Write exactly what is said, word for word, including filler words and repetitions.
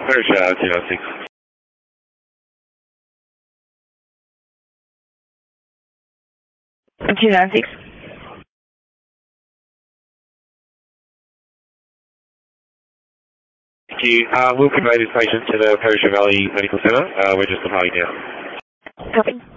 Perisher two nine six. two nine six. Thank you. Uh, we'll convey this patient to the Perisher Valley Medical Centre. Uh, we're just departing now. Copy.